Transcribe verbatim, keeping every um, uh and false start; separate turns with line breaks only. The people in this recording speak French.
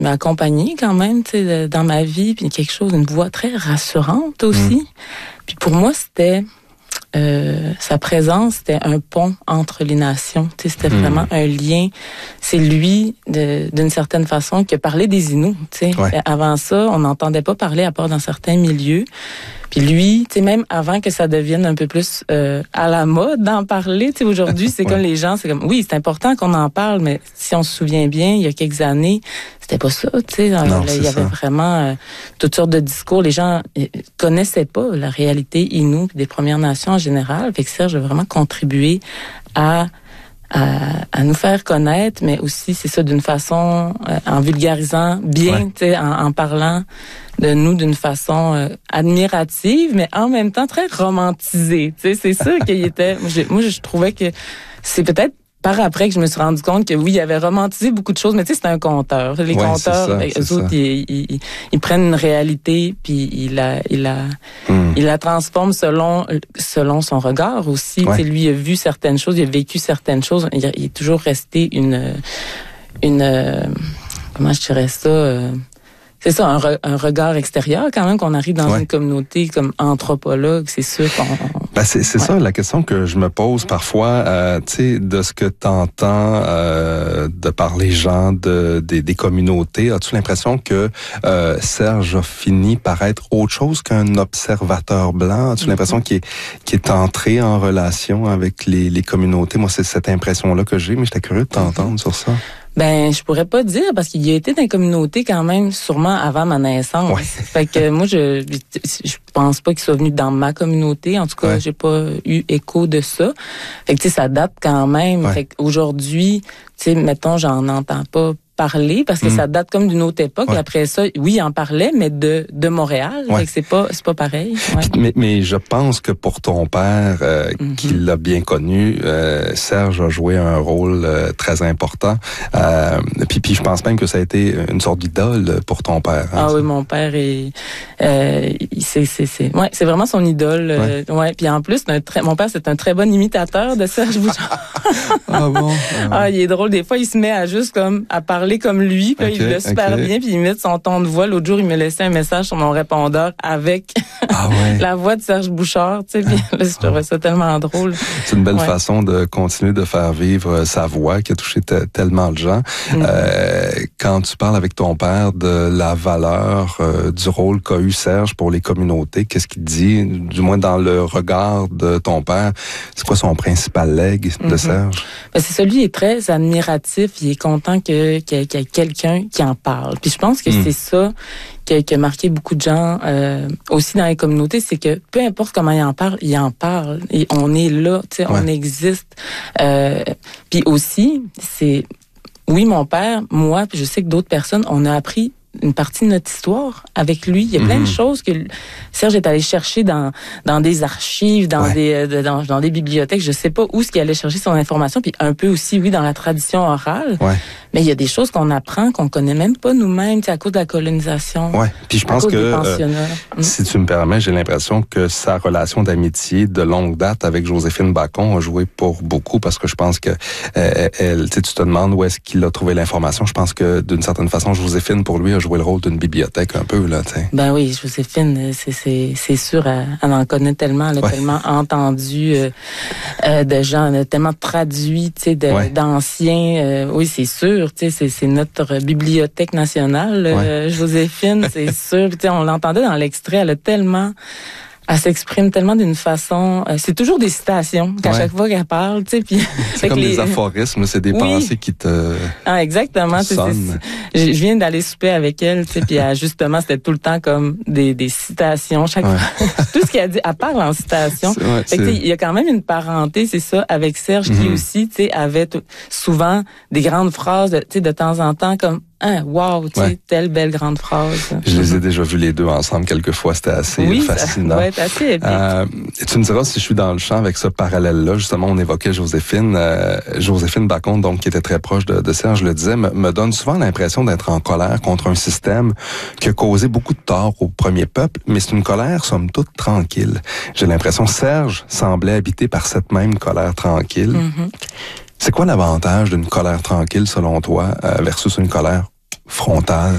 m'a accompagnée quand même, tu sais, dans ma vie, puis quelque chose, une voix très rassurante aussi. Mmh. Puis pour moi, c'était euh, sa présence, c'était un pont entre les nations. Tu sais, c'était mmh. vraiment un lien. C'est lui, de, d'une certaine façon, qui a parlé des Inuits. Tu sais, ouais. Avant ça, on n'entendait pas parler à part dans certains milieux. Puis lui, tu sais, même avant que ça devienne un peu plus euh, à la mode d'en parler, tu sais, aujourd'hui, c'est ouais. comme les gens, c'est comme, oui, c'est important qu'on en parle, mais si on se souvient bien, il y a quelques années, c'était pas ça, tu sais. Il y avait vraiment euh, toutes sortes de discours. Les gens euh, connaissaient pas la réalité Innu des Premières Nations en général. Fait que Serge a vraiment contribué à À, à nous faire connaître, mais aussi, c'est ça, d'une façon, euh, en vulgarisant bien, ouais. tu sais, en, en parlant de nous d'une façon euh, admirative, mais en même temps très romantisée. Tu sais, c'est ça qu'il était. Moi, je, moi, je trouvais que c'est peut-être par après que je me suis rendu compte que oui, il avait romantisé beaucoup de choses, mais tu sais, c'est un conteur. Les ouais, conteurs, ça, eux autres, ils, ils, ils prennent une réalité, puis ils la, ils la, mm. ils la transforment selon, selon son regard aussi. Ouais. Tu sais, lui, il a vu certaines choses, il a vécu certaines choses. Il, a, il est toujours resté une, une, comment je dirais ça, euh, c'est ça, un, re, un regard extérieur quand même, qu'on arrive dans ouais. une communauté comme anthropologue, c'est sûr qu'on...
Ben c'est c'est ouais. ça la question que je me pose parfois, euh, tu sais, de ce que t'entends euh, de par les gens de des, des communautés. As-tu l'impression que euh, Serge a fini par être autre chose qu'un observateur blanc? As-tu mm-hmm. l'impression qu'il est, qu'il est entré en relation avec les, les communautés? Moi, c'est cette impression-là que j'ai, mais j'étais curieux de t'entendre mm-hmm. sur ça.
Ben, je pourrais pas dire parce qu'il y a été dans une communauté quand même sûrement avant ma naissance. Ouais. Fait que moi, je je pense pas qu'il soit venu dans ma communauté. En tout cas, ouais. j'ai pas eu écho de ça. Fait que tu sais, ça date quand même. Ouais. Fait qu'aujourd'hui, tu sais, mettons, j'en entends pas parler parce que mmh. ça date comme d'une autre époque. Ouais. Et après ça, oui, il en parlait, mais de de Montréal. Ouais. Fait que c'est pas c'est pas pareil. Ouais.
Puis, mais mais je pense que pour ton père, euh, mmh. qui l'a bien connu, euh, Serge a joué un rôle euh, très important. Euh, puis puis je pense même que ça a été une sorte d'idole pour ton père. Hein,
ah
ça?
Oui, mon père est euh, c'est c'est c'est ouais, c'est vraiment son idole. Ouais. Euh, ouais. Puis en plus, c'est un très, mon père c'est un très bon imitateur de Serge Bouchard.
ah bon.
Ah, il est drôle. Des fois, il se met à juste comme à parler comme lui, puis okay, il le super okay. bien, puis il imite son ton de voix. L'autre jour, il me laissait un message sur mon répondeur avec ah ouais. la voix de Serge Bouchard, tu sais, puis là, je trouvais ça tellement drôle.
C'est une belle
ouais.
façon de continuer de faire vivre sa voix qui a touché t- tellement de gens. Mm-hmm. Euh, quand tu parles avec ton père de la valeur euh, du rôle qu'a eu Serge pour les communautés, qu'est-ce qu'il dit, du moins dans le regard de ton père, c'est quoi son principal legs de mm-hmm. Serge?
Ben, c'est ça, lui, il est très admiratif, il est content que, que, qu'il y ait quelqu'un qui en parle. Puis je pense que mm. c'est ça qui a, qui a marqué beaucoup de gens euh, aussi dans les communautés, c'est que peu importe comment il en parle, il en parle. Et on est là, tu sais, ouais. on existe. Euh, puis aussi, c'est... Oui, mon père, moi, puis je sais que d'autres personnes, on a appris une partie de notre histoire avec lui. Il y a plein mmh. de choses que Serge est allé chercher dans dans des archives, dans ouais. des euh, dans, dans des bibliothèques. Je sais pas où ce qu'il allait chercher son information, puis un peu aussi, oui, dans la tradition orale.
Ouais.
Mais il y a des choses qu'on apprend qu'on connaît même pas nous-mêmes, à cause de la colonisation.
Ouais. Puis je pense que euh, mmh. si tu me permets, j'ai l'impression que sa relation d'amitié de longue date avec Joséphine Bacon a joué pour beaucoup, parce que je pense que euh, elle, tu te demandes où est-ce qu'il a trouvé l'information. Je pense que d'une certaine façon, Joséphine pour lui a joué le rôle d'une bibliothèque un peu là, tu sais.
Ben oui, Joséphine, c'est c'est c'est sûr, elle, elle en connaît tellement, elle a ouais. tellement entendu euh, euh, de gens, elle a tellement traduit, tu sais, de, ouais. d'anciens. Euh, oui, c'est sûr, tu sais, c'est c'est notre bibliothèque nationale, ouais. euh, Joséphine, c'est sûr. Tu sais, on l'entendait dans l'extrait, elle a tellement. Elle s'exprime tellement d'une façon... Euh, c'est toujours des citations qu'à ouais. chaque fois qu'elle parle, tu sais. Puis
c'est comme les... des aphorismes, c'est des oui. pensées qui te
ah, exactement.
sonnent.
C'est, c'est, je viens d'aller souper avec elle, tu sais, puis elle, justement, c'était tout le temps comme des, des citations. Chaque ouais. fois, tout ce qu'elle dit, elle parle en citation. Ouais, fait que, il y a quand même une parenté, c'est ça, avec Serge, mm-hmm. qui aussi, tu sais, avait t- souvent des grandes phrases, tu sais, de temps en temps, comme ah, wow, tu sais, ouais. telle belle grande phrase.
Je les ai déjà vus les deux ensemble quelques fois, c'était assez
oui,
fascinant.
Oui, c'est assez épique.
Euh, tu me diras si je suis dans le champ avec ce parallèle-là. Justement, on évoquait Joséphine. Euh, Joséphine Bacon, donc, qui était très proche de, de Serge, le disait, me, me donne souvent l'impression d'être en colère contre un système qui a causé beaucoup de tort au premier peuple, mais c'est une colère, somme toute, tranquille. J'ai l'impression que Serge semblait habité par cette même colère tranquille. Mm-hmm. C'est quoi l'avantage d'une colère tranquille, selon toi, euh, versus une colère frontale?